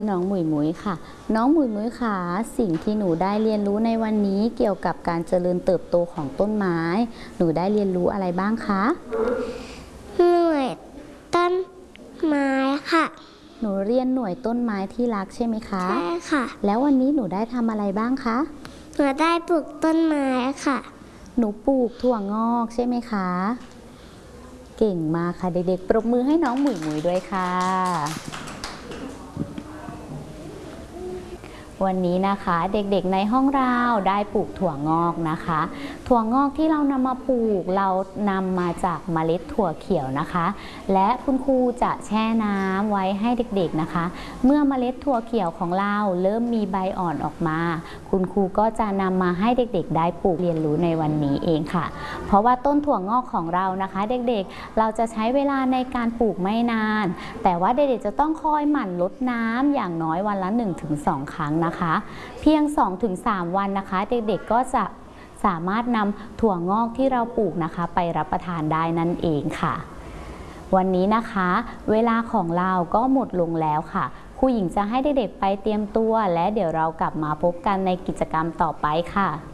น้องหมุยหมุยค่ะน้องหมุยหมุยค่ะสิ่งที่หนูได้เรียนรู้ในวันนี้เกี่ยวกับการเจริญเติบโตของต้นไม้หนูได้เรียนรู้อะไรบ้างคะหน่วยต้นไม้ค่ะหนูเรียนหน่วยต้นไม้ที่รักใช่ไหมคะใช่ค่ะแล้ววันนี้หนูได้ทำอะไรบ้างคะหนูได้ปลูกต้นไม้ค่ะหนูปลูกถั่วงอกใช่ไหมคะเก่งมากค่ะเด็กๆปรบมือให้น้องหมุยหมุยด้วยค่ะวันนี้นะคะเด็กๆในห้องเราได้ปลูกถั่วงอกนะคะถั่วงอกที่เรานำมาปลูกเรานำมาจากเมล็ดถั่วเขียวนะคะและคุณครูจะแช่น้ำไว้ให้เด็กๆนะคะเมื่อเมล็ดถั่วเขียวของเราเริ่มมีใบอ่อนออกมาคุณครูก็จะนำมาให้เด็กๆได้ปลูกเรียนรู้ในวันนี้เองค่ะเพราะว่าต้นถั่วงอกของเรานะคะเด็กๆเราจะใช้เวลาในการปลูกไม่นานแต่ว่าเด็กๆจะต้องคอยหมั่นรดน้ำอย่างน้อยวันละ 1-2 ครั้งนะคะเพียง 2-3 วันนะคะเด็กๆก็จะสามารถนำถั่วงอกที่เราปลูกนะคะไปรับประทานได้นั่นเองค่ะวันนี้นะคะเวลาของเราก็หมดลงแล้วค่ะครูหญิงจะให้เด็กๆไปเตรียมตัวและเดี๋ยวเรากลับมาพบกันในกิจกรรมต่อไปค่ะ